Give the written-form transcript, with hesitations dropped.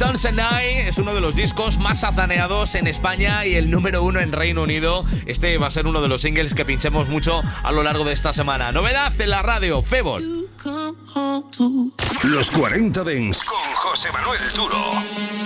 Dance at Night es uno de los discos más azaneados en España y el número 1 en Reino Unido. Este va a ser uno de los singles que pinchemos mucho a lo largo de esta semana. Novedad en la radio, Febor. Los 40 Dance con José Manuel Duro.